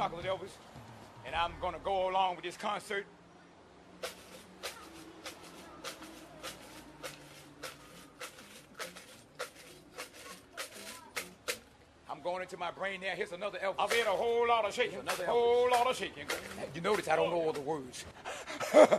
Chocolate Elvis, and I'm gonna go along with this concert. I'm going into my brain now. Here's another Elvis. I've had a whole lot of shaking. Another whole lot of shaking. You notice I don't know all the words.